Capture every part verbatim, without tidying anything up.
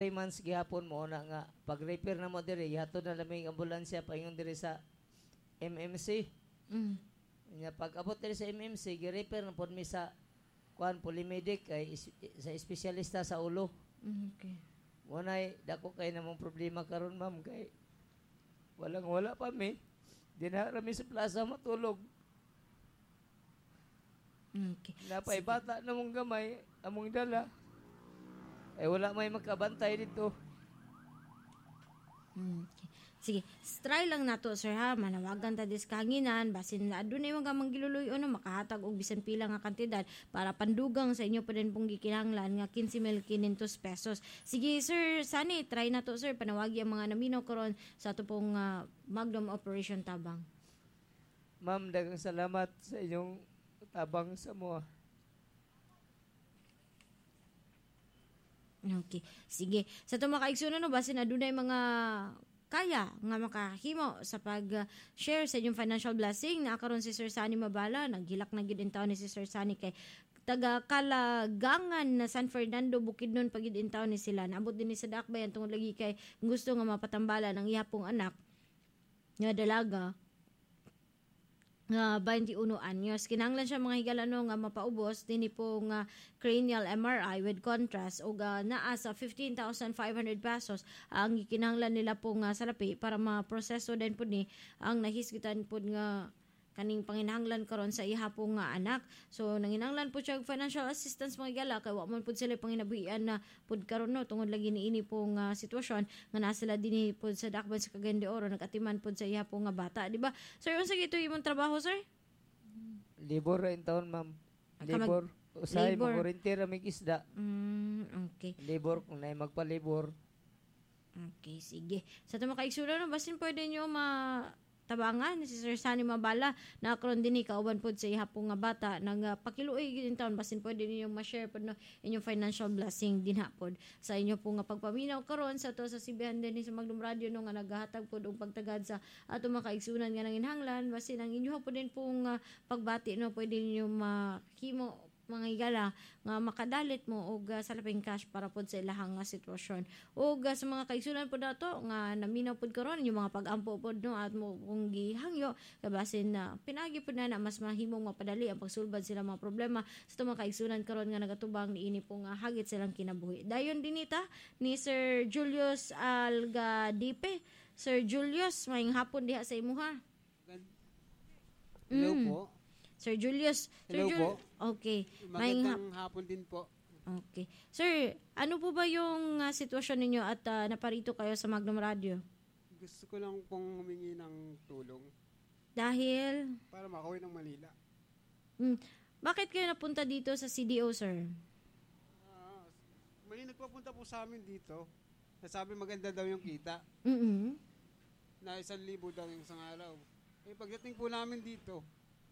three months gihapon mo na nga pag-repair na mo diri hatod na lamig ambulansya paingon diri sa M M C. Mm. Nya pag abot diri sa M M C gi-repair na pod mi sa kuan polymedic kay is, sa espesyalista sa ulo. Mm, okay. Munay dako kay namong problema karon ma'am kay walang wala pa mi. Di na rami sa plaza matulog. Okay. Napay bata na mong gamay among dala. Eh wala may magkabantay dito. Mm, okay. Sige, try lang nato sir ha, manawagan ta dis kahanginan basin na adunay mga manggiluluyo no makahatag og bisan pila nga kantidad para pandugang sa inyo pa din pong gikinahanglan nga fifteen thousand quinientos pesos. Sige sir, sani try nato sir panawagi ang mga naminaw karon sa ato pong uh, Magnum Operation Tabang. Ma'am, daghang salamat sa inyong tabang sa mo. Okay. Sige. Sa ito mga kaigsunan, no, basin adunay mga kaya nga makahimo sa pag-share sa inyong financial blessing na karon si Sir Sunny Mabala. Naghilak na gid in taon ni si Sir Sunny kay taga Kalagangan na San Fernando, Bukidnon pagid in taon ni sila. Naabot din ni sa Dakbayan tungod lagi kay gusto nga mapatambala ng iyapong anak nga dalaga nga twenty-one anyos. Kinahanglan siya mga higalano nga mapaubos dinhi po nga cranial M R I with contrast o uh, naa sa fifteen thousand five hundred pesos ang kinahanglan nila po nga salapi para ma-proseso din po ni ang nahisgitan po nga kaning panginahanglan karon sa iha po nga anak. So nanginahanglan po siya og financial assistance mga gala kay wa man pud sila panginabuhian na pud karon no tungod lagi niini po nga sitwasyon nga naa sila dinhi po sa Dakban sa Cagayan de Oro nagatiman pud sa iha po nga bata, di ba? Sir, unsa gito imong trabaho, sir? Libor ra in taon, ma'am. Libor. Usahay mo volunteer mig isda. Mm, okay. Libor kung nay magpalibor. Okay, sige. Sa tama kaigsunan no basin pwede nyo ma tabangan ni si Sir Sunny Mabala na karon dinhi kauban pod sa iha po nga bata nang uh, pakiluoy gid taon basin pwede ninyo ma-share pod no inyong financial blessing dinha pod sa inyo po nga pagpaminaw karon sa to sa sibihan dinhi sa Magnum Radio no nga naghatag pod og pagtagad sa ato mga kaigsunan nga nanginhanglan basin ang inyo po din pong uh, pagbati no pwede ninyo makimo mga higala nga makadalit mo og uh, salaping cash para pod sa ilahang nga sitwasyon. Og uh, sa mga kaigsunan pod nato nga naminaw pod karon yung mga pag-ampo pod no at mo kung gihangyo kabasin na uh, pinagi pod na, na mas mahimong mapadali ang pagsulbad sila mga problema sa mga kaigsunan karon nga nagatubang niini po nga hagit silang kinabuhi. Dayon dinita ni Sir Julius Algadipe. Sir Julius, maayong hapon diha sa imuha. Hello Mm. po. Sir Julius. Sir Hello Jul- po. Okay. Magandang hapon din po. Okay. Sir, ano po ba yung uh, sitwasyon ninyo at uh, naparito kayo sa Magnum Radio? Gusto ko lang pong humingi ng tulong Dahil, para makauwi ng Manila. hmm, bakit kayo napunta dito sa C D O, sir? Ah, may nagpapunta po sa amin dito. Nasabi maganda daw yung kita. Mm-mm. Na isang libo daw yung isang araw. Eh pagdating po namin dito,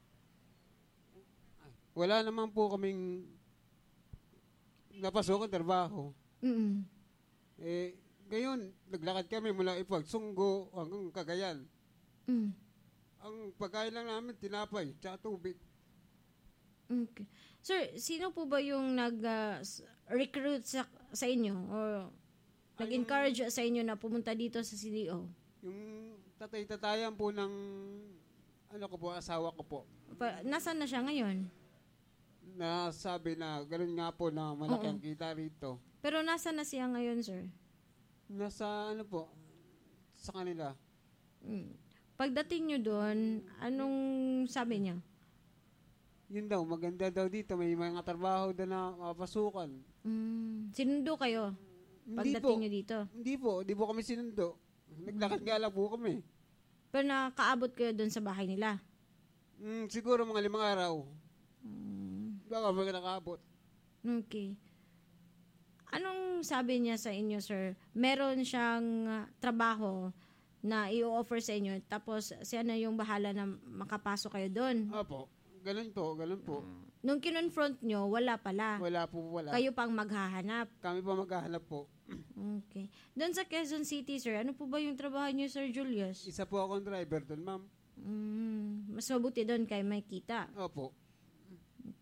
ay, wala naman po kaming napasok ang trabaho. Mm-mm. Eh, ngayon, naglakad kami mula Ipagsunggo hanggang Cagayan. Mm. Ang pagkain lang namin, tinapay, tsaka tubig. Okay. Sir, sino po ba yung nag-recruit sa, sa inyo? O nag-encourage sa inyo na pumunta dito sa C D O? Yung tatay-tatayan po ng, ano ko po, asawa ko po. Pa, nasaan na siya ngayon? Na sabi na, gano'n nga po na malaki ang kita rito. Pero nasaan na siya ngayon, sir? Nasa, ano po, sa kanila. Mm. Pagdating nyo doon, anong sabi niya? Yun daw, maganda daw dito. May mga trabaho daw na mapasukan. Mm. Sinundo kayo Hindi pagdating po. nyo dito? Hindi po, hindi po kami sinundo. Naglakad nga lang po kami. Pero nakaabot kayo doon sa bahay nila? Mm, siguro mga limang araw. Mm. Baka ba nakaabot? Okay. Anong sabi niya sa inyo, sir? Meron siyang uh, trabaho na i-offer sa inyo, tapos siya na yung bahala na makapasok kayo doon. Opo, ganun po, ganun po. Nung kinonfront nyo, wala pala. Wala po, wala. Kayo pang maghahanap. Kami pa maghahanap po. Okay. Doon sa Quezon City, sir, ano po ba yung trabaho niyo, Sir Julius? Isa po akong driver doon, ma'am. Mm, mas mabuti doon kay may kita. Opo. Okay.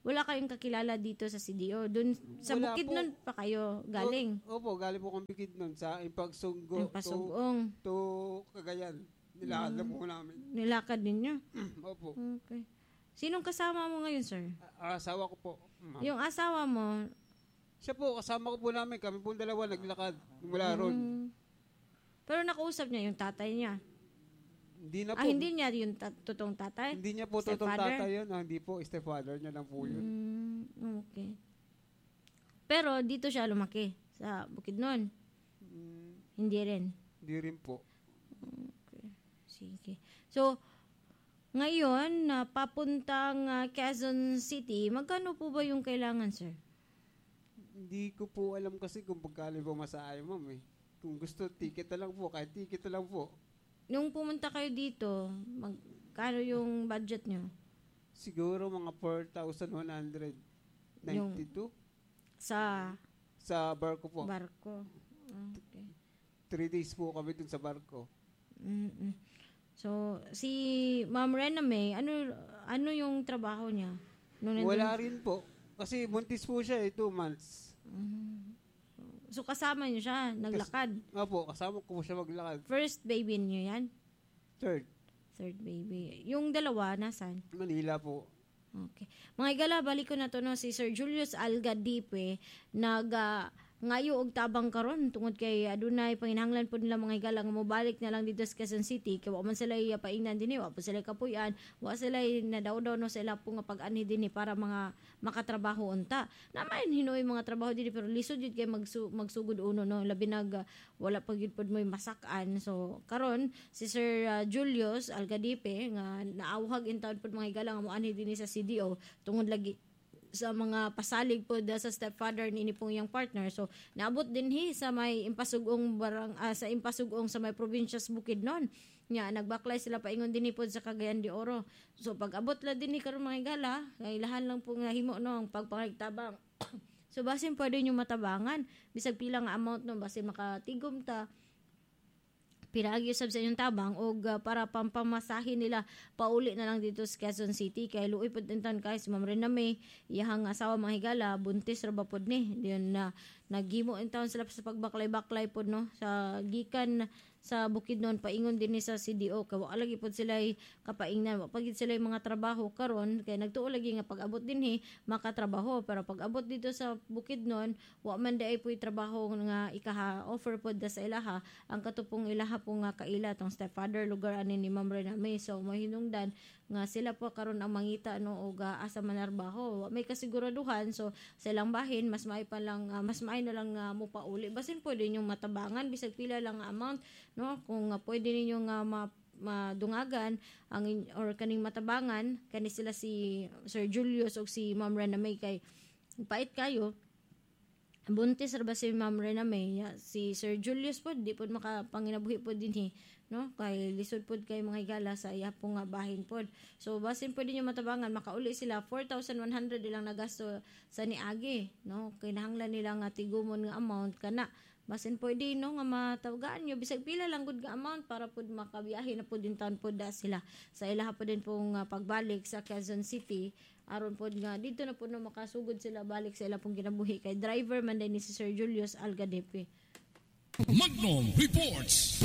wala kayong kakilala dito sa C D O. Doon sa Wala po. Bukidnon pa kayo galing. O- Opo, galing po kong Bukidnon sa Ipagsunggo Yung pasugong. to, to Cagayan. Nilakad na po namin. Nilakad ninyo. Opo. Okay. Sinong kasama mo ngayon, sir? A- Asawa ko po. ma'am. Yung asawa mo, Siya po, kasama ko po namin. Kami po dalawa naglakad mula ron. mm, pero nakausap niya yung tatay niya. Hindi na po. Ah, hindi niya yung ta- totoong tatay? Hindi niya po totong Stepfather? tatay yun. Ah, hindi po, stepfather niya lang po yun. Mm, okay. Pero dito siya lumaki sa Bukidnon. Mm, Hindi rin. Hindi rin po. Okay. Sige. So, ngayon, na papuntang ah, Quezon City, magkano po ba yung kailangan, sir? Hindi ko po alam kasi kung pagkano po masahe, ma'am eh. Kung gusto, ticket na lang po. Kahit ticket na lang po. Nung pumunta kayo dito, magkano yung budget nyo? Siguro mga four thousand one hundred ninety-two Sa sa barko po. barko. Okay. Three days po kami dun sa barko. Mm-mm. So, si Ma'am Rena May, ano ano yung trabaho niya? Nung nandun- Wala rin po. Kasi buntis po siya eh, two months. So, kasama niyo siya, naglakad. Nga po, kasama ko po siya maglakad. First baby niyo yan? Third, Third baby. Yung dalawa, nasan? Manila po. Okay. Mga igala, balik ko na to no, si Sir Julius Algadipe, nag ah, ngayo og tabang karon tungod kay adunay panginahanglan po nila mga igala nga mobalik na lang dito sa Quezon City kay wa man sila iya paingnan dinhi, wa pa sila kapuy-an, wa sila nadaw-daw no sa ila po nga pag-ani dinhi para mga makatrabaho unta. Naman hinoy mga trabaho dinhi pero lisod jud kay magsu, magsugod uno no, labi nag uh, wala pa gyud pod moy masak-an. So karon si Sir uh, Julius Algadipe nga naawhag in taon pod mga igala nga moanhi dinhi sa C D O tungod lagi sa mga pasalig po da sa stepfather ni pong yung partner. So naabot din hi sa may impasugong barang ah, sa impasugong sa may provinces Bukidnon. Nya nagbaklay sila paingon din po sa Cagayan de Oro. So pag abot la din ni karon mga igala, kailahan lang po nga himo no ang pagpangigtabang. So basin pwede nyo matabangan bisag pila nga amount no basin makatigom ta pinagi usab sa inyong tabang og uh, para pampamasahin nila pauli na lang dito sa Quezon City kay luoy pud intan kay si Ma'am Rena May iyang asawa mga higala buntis ra ba pud ni diyon na naghimo intaon sila sa pagbaklay-baklay pud no sa gikan sa Bukidnon paingon din ni sa C D O kay wa lagi pud sila kapaingnan wa pagid sila mga trabaho karon kay nagtuo lagi nga pag abot dinhi makatrabaho pero pag abot dito sa Bukidnon wa man day puy trabaho nga ikaha offer pod da sa ilaha ang katupong ilaha po nga kaila tong stepfather lugar ani ni Ma'am Rena May so mahinungdan nga sila po karon ang mangita no og uh, asa manarbaho wa may kasiguraduhan so sa ilang bahin mas maay pa lang uh, mas maay na lang uh, mo pauli basin pwede ninyong matabangan bisag pila lang nga amount no kung uh, pwede ninyo nga ma madungagan ang in- or kaning matabangan kani sila si Sir Julius o si Ma'am Rena May kay pait kayo buntis ra ba si Ma'am Rena May ya, si Sir Julius po di pod makapanginabuhi po dinhi no kay lisod pod kay mga higala sa iya po nga bahin pod so basin pwede nyo matabangan makauli sila four thousand one hundred ilang nagasto sa niagi no kay nahanglan nila nga tigumon nga amount kana basin pwede no nga matawagaan nyo bisag pila lang gud nga amount para pod makabiyahe na pod din taon pod da sila sa ilaha po din pong uh, pagbalik sa Quezon City aron pod nga dito na pod no makasugod sila balik sa ila pong kinabuhi kay driver man din ni si Sir Julius Algadepe. Magnum Reports.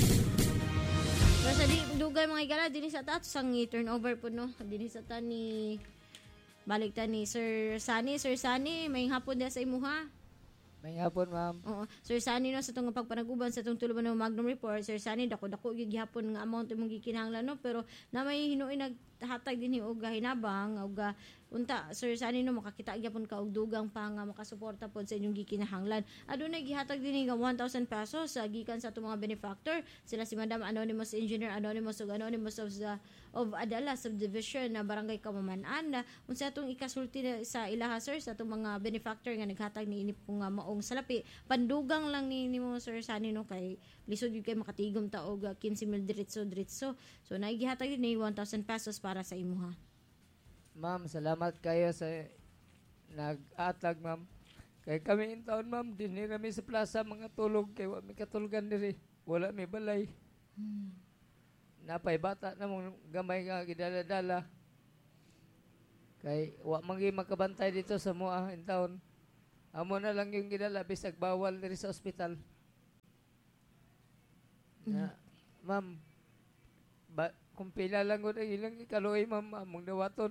Pero sa di, dugay mga igala, din sa ta, sang turnover po, no? Din sa ta ni, balik ta ni Sir Sunny. Sir Sunny, may hapon na sa imuha. May hapon, ma'am. Oo. Sir Sunny, no, sa itong pagpanaguban, sa itong tuluban ng Magnum Report, Sir Sunny, dako-dako, gihapon nga amount yung gikinahanglan, no? Pero na may hinuin naghatag din yung uga hinabang, uga, unta, Sir Sunny, no, makakita gyapon ka og dugang pa nga makasuporta pod sa inyong gikinahanglan. Adunay gihatag din nga one thousand pesos sa gikan sa itong mga benefactor. Sila si Madam Anonymous Engineer Anonymous ug Anonymous of the of Adala Subdivision na Barangay Kamaman-an. Unsa itong ikasulti na sa ilaha, sir, sa itong mga benefactor nga naghatag ni ini po nga maong salapi. Pandugang lang ni nimo, Sir Sunny, no, kay lisod yun kay makatigom ta og fifteen mil diretso diretso. So naigihatag din ni one thousand pesos para sa imuha. Ma'am, salamat kayo sa nag-atag, ma'am. Kay kami in town, ma'am, dinhi kami sa plaza mga tulog kay wa mi katulgan diri. Wala mi balay. Hmm. Napay bata na mong gamay nga gidala-dala. Kay wa man gyud makabantay dito sa mua in town. Amo na lang yung gidala bisag bawal diri sa ospital. Na, ma'am, ba, kung pila lang gud ang ilang ikaluoy, ma'am, among dawaton.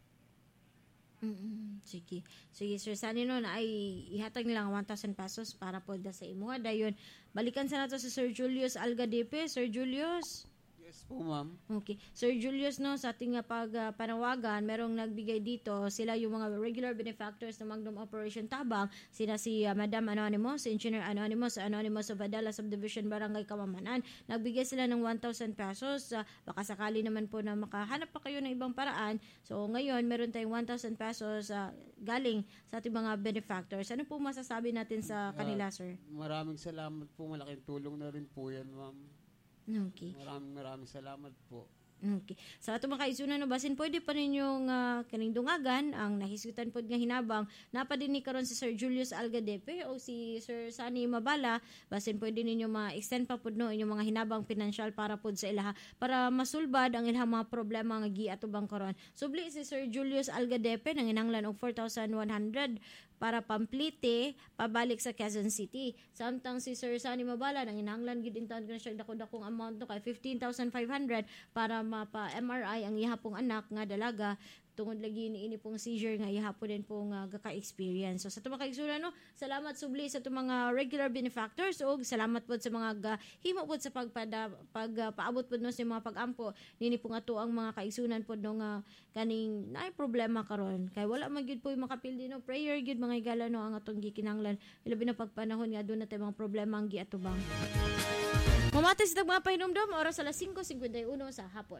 Mm-mm. Sige. Sige, Sir Sunny, no, na ay ihatag nilang one thousand pesos para po da sa imo. Dayon, balikan sa nato si Sir Julius Algadepe. Sir Julius. Yes po, ma'am. Okay. Sir Julius, no, sa ating uh, pag uh, panawagan, merong nagbigay dito, sila yung mga regular benefactors ng Magnum Operation Tabang, sila si uh, Madam Anonymous, si Engineer Anonymous, Anonymous of Adala Subdivision Barangay Kamamanan. Nagbigay sila ng one thousand pesos. Uh, baka sakali naman po na makahanap pa kayo ng ibang paraan. So, ngayon, meron tayong one thousand pesos uh, galing sa ating mga benefactors. Ano po masasabi natin sa kanila, Ah, sir? Maraming salamat po. Malaking tulong na rin po yan, ma'am. Okay. Maraming maraming salamat po. Okay. Sa ato mga kaisunan, no, basin pwede pa ninyong uh, kaning dungagan ang nahisgutan pod nga hinabang napadini karon si Sir Julius Algadepe o si Sir Sunny Mabala, basin pwede ninyo ma-extend pa pod no inyong mga hinabang pinansyal para pod sa ilaha para masulbad ang ilang mga problema nga giatubang karon. Subli si Sir Julius Algadepe nang inanglan og four thousand one hundred para Pamplite pabalik sa Quezon City. Samtang si Sir Sunny Mabala nang inanglan gid intaon ko siya dako-dakong amount no kay fifteen thousand five hundred para mapa-M R I ang ihapong anak nga dalaga tungod lagi ni ini pong seizure nga ihapon din pong uh, gaka-experience. So sa ito mga kaigsunan, no, salamat subli sa ito mga regular benefactors o salamat po sa mga ga, himo po sa pagpada, pag, uh, paabot po no, sa mga pag-ampo nini pong ato ang mga kaigsunan po no, nga kaning naay problema karon kay wala man gyud po yung makapildi no prayer gyud mga igala no ang atong gikinahanglan ilabi na pagpanahon nga doon natin mga problema ang giatubang. Mamatis na mga pahinumdum, oras alas five fifty-one sa hapon.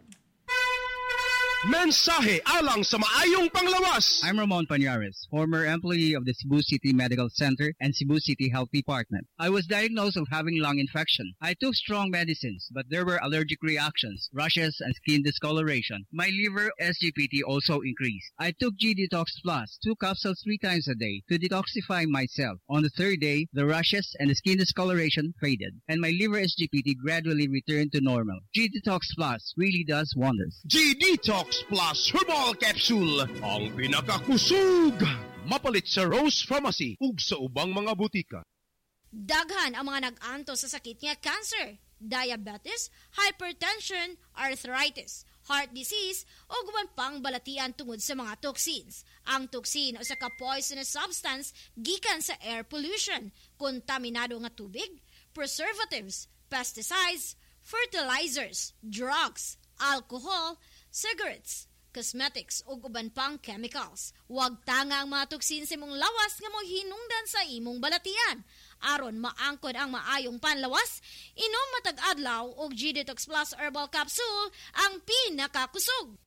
Mensahe alang sa maayong panglawas. I'm Ramon Pañares, former employee of the Cebu City Medical Center and Cebu City Health Department. I was diagnosed of having lung infection. I took strong medicines, but there were allergic reactions, rashes, and skin discoloration. My liver S G P T also increased. I took G-Detox Plus, two capsules three times a day to detoxify myself. On the third day, the rashes and the skin discoloration faded, and my liver S G P T gradually returned to normal. G-Detox Plus really does wonders. G-Detox Plus Herbal Capsule, ang pinakakusog. Mapalit sa Rose Pharmacy ug sa ubang mga butika. Daghan ang mga nag-anto sa sakit nga cancer, diabetes, hypertension, arthritis, heart disease o guban pang balatian tungod sa mga toxins. Ang toxin o sa ka-poisonous substance gikan sa air pollution, kontaminado nga tubig, preservatives, pesticides, fertilizers, drugs, alcohol, cigarettes, cosmetics o uban pang chemicals. Huwag tanga ang mga toksin sa imong lawas nga mo hinungdan sa imong balatian. Aron maangkon ang maayong panlawas, inom matag adlaw og G-Detox Plus Herbal Capsule ang pinakakusog.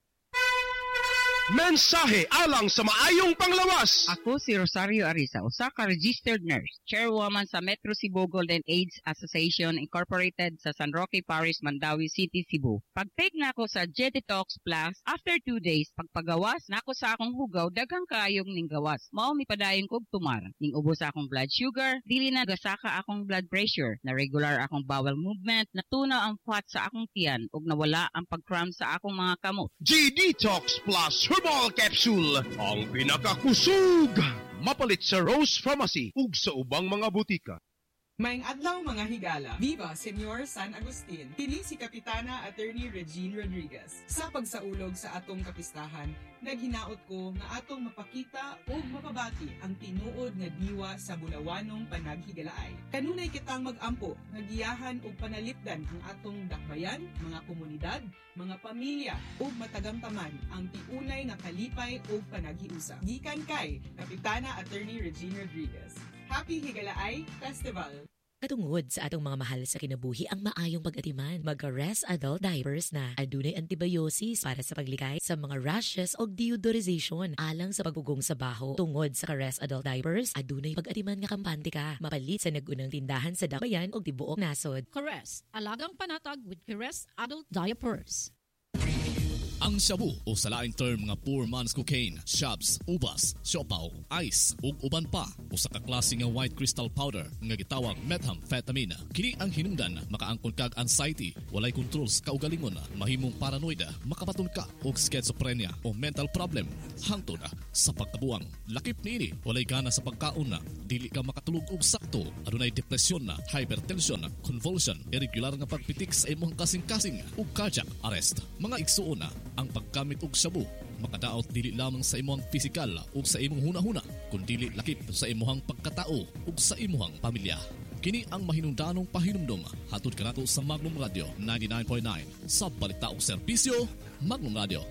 Mensahe alang sa maayong panglawas. Ako si Rosario Arisa, usa ka registered nurse, chairwoman sa Metro Cebu Golden AIDS Association Incorporated sa San Roque Parish, Mandawi City, Cebu. Pag-take na ako sa G-Detox Plus, after two days, pagpagawas na ako sa akong hugaw, daghang kaayong ning gawas. Mao mi padayon kog tumar. Ning ubos sa akong blood sugar, dili na gasaka akong blood pressure, na regular akong bowel movement, natunaw ang fat sa akong tiyan, ug nawala ang pag-cramp sa akong mga kamot. G-Detox Plus Herbal Capsule, ang pinakakusog. Mapalit sa Rose Pharmacy ug sa ubang mga butika. Maing adlaw mga higala, Viva Senyor San Agustin, kini si Kapitana Attorney Regine Rodriguez. Sa pagsaulog sa atong kapistahan, naghinaot ko nga atong mapakita o mapabati ang tinuod nga diwa sa bulawanong panaghigalaay. Kanunay kitang mag-ampo, nagiyahan o panalipdan ang atong dakbayan, mga komunidad, mga pamilya o matagamtaman ang tiunay nga kalipay o panaghiusa. Gikan kay Kapitana Attorney Regine Rodriguez. Happy Higalaay Festival! Katungod sa atong mga mahal sa kinabuhi ang maayong pag-atiman, mag-Rest Adult Diapers na. Adunay antibiosis para sa paglikay sa mga rashes o deodorization alang sa pagugong sa baho. Tungod sa Rest Adult Diapers, adunay pag-atiman nga kampante ka. Mapalit sa nagunang tindahan sa dakbayan o tibuok nasod. Caress, alagang panatag with Caress Adult Diapers. Ang shabu o sa laing term nga poor man's cocaine, shabs, ubas, siopaw, ice ug uban pa usa ka klase nga white crystal powder nga gitawag methamphetamine. Kini ang hinungdan makaangkon kag anxiety, walay control sa kaugalingon, mahimong paranoid, makabaton ka og schizophrenia o mental problem hangtod sa pagkabuang. Lakip niini walay gana sa pagkaon, dili ka makatulog og sakto, adunay depresyon, hypertension, convulsion, irregular nga pagpitik sa imong kasing-kasing ug cardiac arrest. Mga igsuon ang paggamit og shabu makadaot dili lamang sa imong pisikal ug sa imong hunahuna, kundi lakip sa imong pagkatao ug sa imong pamilya. Kini ang mahinungdanong pahinumdom hatod kanato sa Magnum Radio ninety-nine point nine sa balita ug serbisyo Magnum Radio.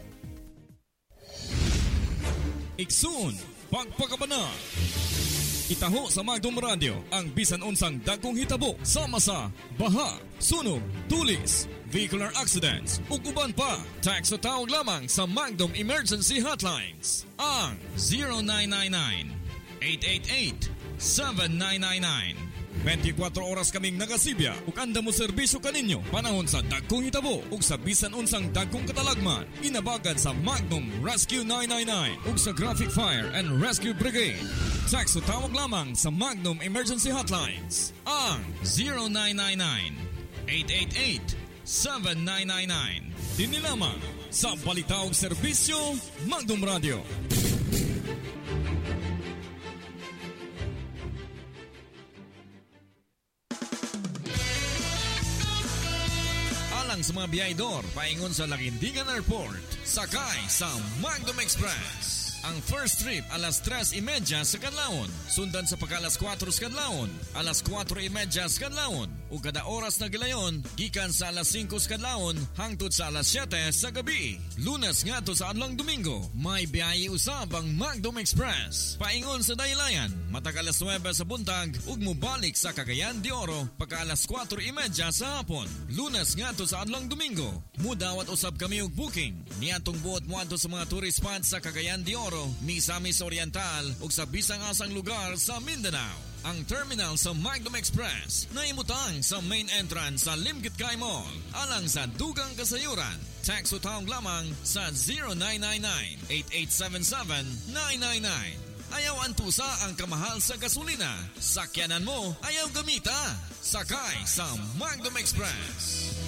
Iksun pagpakabana. Itaho sa Magnum Radio ang bisan unsang dagkong hitabo sama sa baha, sunog, tulis, vehicular accidents ug uban pa. Text o tawag lamang sa Magnum Emergency Hotlines ang zero nine nine nine, eight eight eight, seven nine nine nine. twenty-four oras kaming nagasibya ug anda mo serbisyo kaninyo panahon sa dagkong hitabo ug sa bisan unsang dagkong katalagman. Inabagan sa Magnum Rescue nine nine nine ug sa Graphic Fire and Rescue Brigade. Text o tawag lamang sa Magnum Emergency Hotlines ang zero nine nine nine, eight eight eight, seven nine nine nine. Dini lamang sa balita ug serbisyo Magnum Radio. Alang sa mga biyahedor paingon sa Laguindingan Airport, sakay sa Magnum Express. Ang first trip alas tres y media sa kadlawon, sundan sa pagka alas kwatro sa kadlawon, alas kwatro y media sa kadlawon, ug kada oras na gilayon gikan sa alas singko sa kadlawon hangtod sa alas siyete sa gabi. Lunes ngadto sa adlong Domingo, may biyahe usab ang Magnum Express. Paingon sa Daylayan, matag alas nuwebe sa buntag ug mobalik sa Cagayan de Oro pagka alas kwatro y media sa hapon. Lunes ngadto sa adlong Domingo, mudawat usab kami og booking niadtong buot moadto sa mga tourist spots sa Cagayan de Oro, Misamis Oriental ug sa bisang asang lugar sa Mindanao. Ang terminal sa Magnum Express na imutang sa main entrance sa Limgitkay Mall alang sa dugang kasayuran. Text o tawag lamang sa zero nine nine nine, eight eight seven seven, nine nine nine. Ayaw antusa ang kamahal sa gasolina. Sakyanan mo, ayaw gamita. Sakay sa Magnum Express.